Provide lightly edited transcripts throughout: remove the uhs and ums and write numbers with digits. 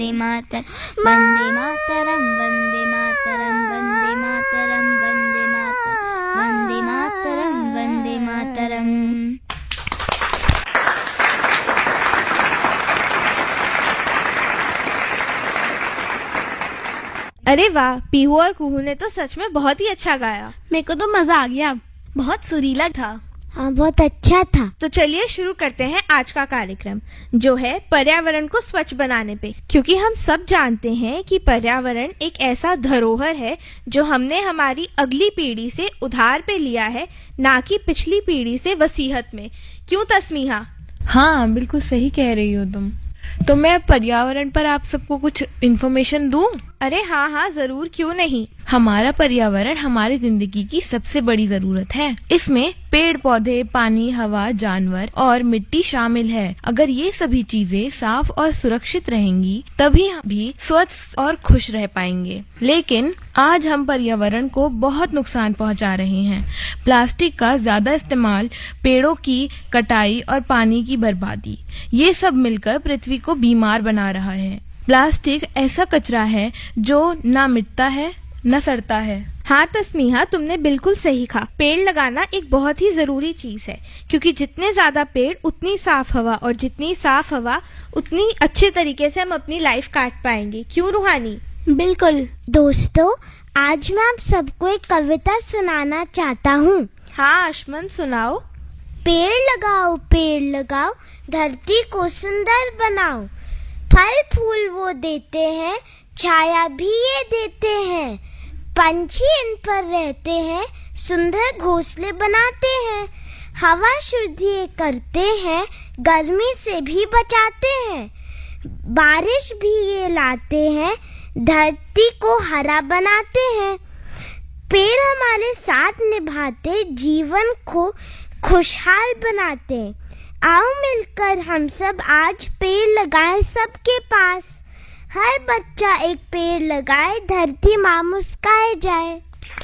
मातरम वंदे मातरम वंदे मातरम वंदे मातरम वंदे मातरम वंदे मातरम वंदे मातरम। अरे वाह, पीहू और कुहू ने तो सच में बहुत ही अच्छा गाया। मेरे को तो मजा आ गया, बहुत सुरीला था। हाँ, बहुत अच्छा था। तो चलिए शुरू करते हैं आज का कार्यक्रम, जो है पर्यावरण को स्वच्छ बनाने पे। क्योंकि हम सब जानते हैं कि पर्यावरण एक ऐसा धरोहर है जो हमने हमारी अगली पीढ़ी से उधार पे लिया है, ना कि पिछली पीढ़ी से वसीयत में। क्यों तस्मीहा? हाँ, बिल्कुल सही कह रही हो तुम। तो मैं पर्यावरण पर आप सबको कुछ इन्फॉर्मेशन दूं? अरे हाँ, जरूर, क्यों नहीं। हमारा पर्यावरण हमारी जिंदगी की सबसे बड़ी जरूरत है। इसमें पेड़ पौधे, पानी, हवा, जानवर और मिट्टी शामिल है। अगर ये सभी चीजें साफ और सुरक्षित रहेंगी तभी हम भी स्वच्छ और खुश रह पाएंगे। लेकिन आज हम पर्यावरण को बहुत नुकसान पहुंचा रहे हैं। प्लास्टिक का ज्यादा इस्तेमाल, पेड़ों की कटाई और पानी की बर्बादी, ये सब मिलकर पृथ्वी को बीमार बना रहा है। प्लास्टिक ऐसा कचरा है जो ना मिटता है न सड़ता है। हाँ तस्मीहा, तुमने बिल्कुल सही कहा। पेड़ लगाना एक बहुत ही जरूरी चीज है, क्योंकि जितने ज्यादा पेड़ उतनी साफ हवा, और जितनी साफ हवा उतनी अच्छे तरीके से हम अपनी लाइफ काट पाएंगे। क्यों रूहानी? बिल्कुल। दोस्तों, आज मैं आप सबको एक कविता सुनाना चाहता हूँ। हाँ आशमन, सुनाओ। पेड़ लगाओ, धरती को सुंदर बनाओ। फल फूल वो देते हैं, छाया भी ये देते हैं। पंछी इन पर रहते हैं, सुंदर घोंसले बनाते हैं। हवा शुद्ध ये करते हैं, गर्मी से भी बचाते हैं। बारिश भी ये लाते हैं, धरती को हरा बनाते हैं। पेड़ हमारे साथ निभाते, जीवन को खुशहाल बनाते। आओ मिलकर हम सब आज पेड़ लगाएं सबके पास। हर बच्चा एक पेड़ लगाए, धरती माँ मुस्काए जाए।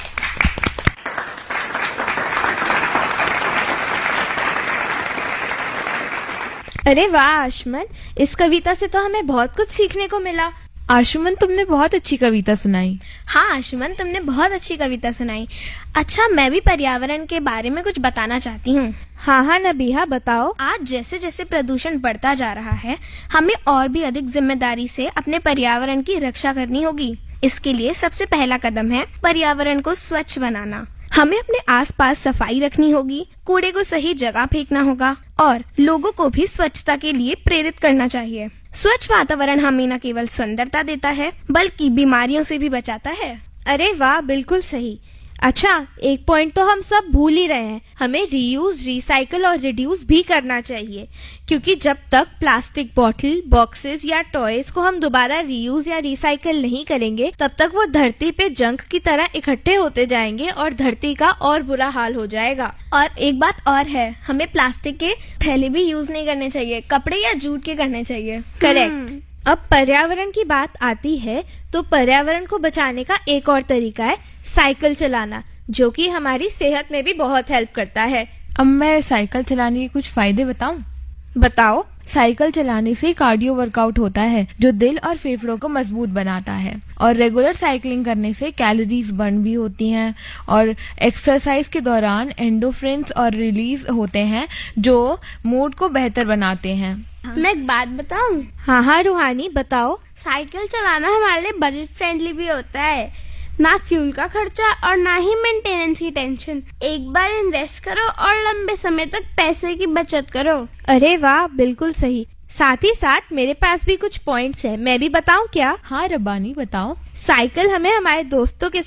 अरे वाह आशमन, इस कविता से तो हमें बहुत कुछ सीखने को मिला। आशुमन, तुमने बहुत अच्छी कविता सुनाई। हाँ आशुमन, तुमने बहुत अच्छी कविता सुनाई। अच्छा, मैं भी पर्यावरण के बारे में कुछ बताना चाहती हूँ। हाँ नबीहा, बताओ। आज जैसे जैसे प्रदूषण बढ़ता जा रहा है, हमें और भी अधिक जिम्मेदारी से अपने पर्यावरण की रक्षा करनी होगी। इसके लिए सबसे पहला कदम है पर्यावरण को स्वच्छ बनाना। हमें अपने आसपास सफाई रखनी होगी, कूड़े को सही जगह फेंकना होगा और लोगों को भी स्वच्छता के लिए प्रेरित करना चाहिए। स्वच्छ वातावरण हमें न केवल सुंदरता देता है, बल्कि बीमारियों से भी बचाता है। अरे वाह, बिल्कुल सही। अच्छा, एक पॉइंट तो हम सब भूल ही रहे हैं, हमें रीयूज, रिसाइकल और रिड्यूस भी करना चाहिए। क्योंकि जब तक प्लास्टिक बॉटल, बॉक्सेस या टॉयज को हम दोबारा रीयूज या रिसाइकल नहीं करेंगे, तब तक वो धरती पे जंक की तरह इकट्ठे होते जाएंगे और धरती का और बुरा हाल हो जाएगा। और एक बात और है, हमें प्लास्टिक के थैले भी यूज नहीं करने चाहिए, कपड़े या जूट के करने चाहिए। करेक्ट। अब पर्यावरण की बात आती है तो पर्यावरण को बचाने का एक और तरीका है साइकिल चलाना, जो कि हमारी सेहत में भी बहुत हेल्प करता है। अब मैं साइकिल चलाने के कुछ फायदे बताऊं? बताओ। साइकिल चलाने से कार्डियो वर्कआउट होता है, जो दिल और फेफड़ों को मजबूत बनाता है। और रेगुलर साइकिलिंग करने से कैलोरीज बर्न भी होती हैं। और एक्सरसाइज के दौरान एंडोफ्रेंस और रिलीज होते हैं, जो मूड को बेहतर बनाते हैं। मैं एक बात बताऊं? हाँ रूहानी, बताओ। साइकिल चलाना हमारे लिए बजट फ्रेंडली भी होता है। ना फ्यूल का खर्चा और ना ही मेंटेनेंस की टेंशन। एक बार इन्वेस्ट करो और लंबे समय तक पैसे की बचत करो। अरे वाह, बिल्कुल सही। साथ ही साथ मेरे पास भी कुछ पॉइंट्स हैं, मैं भी बताऊं क्या? हाँ रब्बानी, बताओ। साइकिल हमें हमारे दोस्तों के